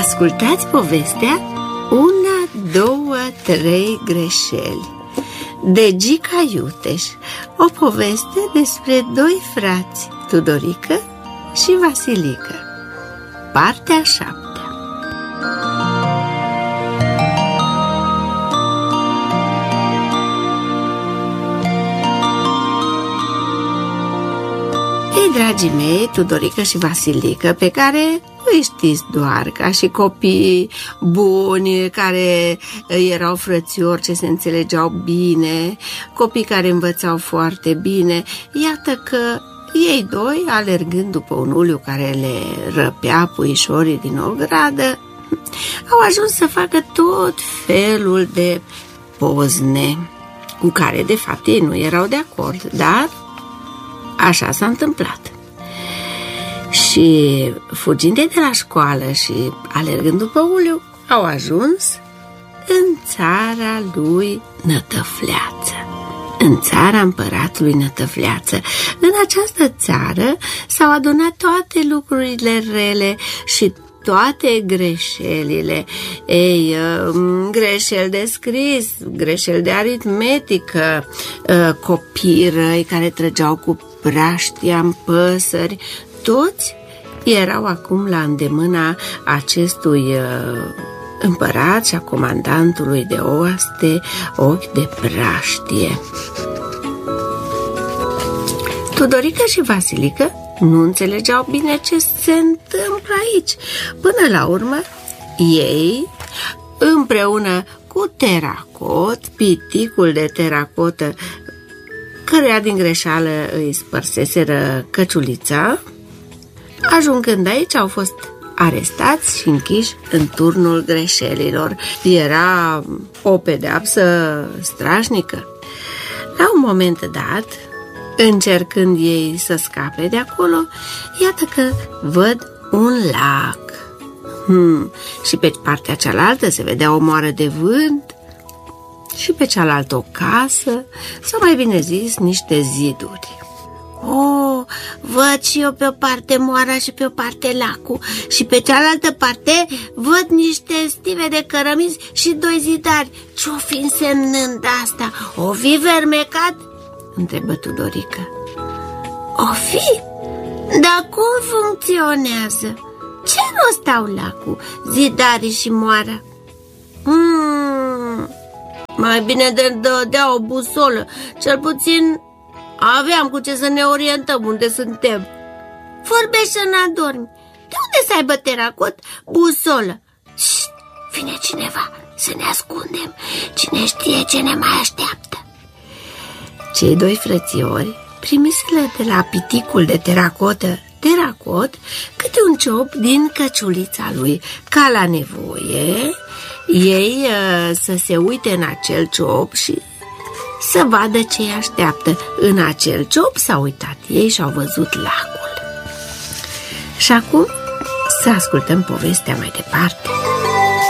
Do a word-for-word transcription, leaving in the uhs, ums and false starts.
Ascultați povestea Una, două, trei greșeli de Gica Iuteș. O poveste despre doi frați, Tudorică și Vasilică. Partea a șaptea. Ei, dragii mei, Tudorică și Vasilică, pe care îi știți doar ca și copii buni, care erau frățiori ce se înțelegeau bine, copii care învățau foarte bine, iată că ei doi, alergând după un uliu care le răpea puișorii din o gradă, au ajuns să facă tot felul de pozne, cu care de fapt ei nu erau de acord, dar așa s-a întâmplat. Și fugind de la școală și alergând după uliu, au ajuns în țara lui Nătăfleață, în țara împăratului Nătăfleață. În această țară s-au adunat toate lucrurile rele și toate greșelile. Ei, greșeli de scris, greșeli de aritmetică, copii răi care trăgeau cu praștia în păsări, toți erau acum la îndemâna acestui împărat și a comandantului de oaste, Ochi de Praștie. Tudorică și Vasilică nu înțelegeau bine ce se întâmplă aici. Până la urmă, ei, împreună cu Teracot, piticul de teracotă, căruia din greșeală îi spărseseră căciulița, ajungând aici, au fost arestați și închiși în turnul greșelilor. Era o pedeapsă strașnică. La un moment dat, încercând ei să scape de acolo, iată că văd un lac. Hmm. Și pe partea cealaltă se vedea o moară de vânt și pe cealaltă o casă, sau mai bine zis, niște ziduri. Oh, văd și eu pe o parte moara și pe o parte lacul, și pe cealaltă parte văd niște stive de cărămizi și doi zidari. Ce-o fi însemnând asta? O fi fermecat? Întrebă Tudorică. O fi? Dar cum funcționează? Ce rost au lacul, zidarii și moara? Hmm, mai bine de dădea o busolă. Cel puțin aveam cu ce să ne orientăm unde suntem. Vorbește și n-adormi. De unde să aibă Teracot busolă? Șt, vine cineva, să ne ascundem. Cine știe ce ne mai așteaptă. Cei doi frățiori primiseră de la piticul de teracotă Teracot câte un ciop din căciulița lui, ca la nevoie ei să se uite în acel ciop și să vadă ce îi așteaptă. În acel ciop s-au uitat ei și au văzut lacul. Și acum să ascultăm povestea mai departe.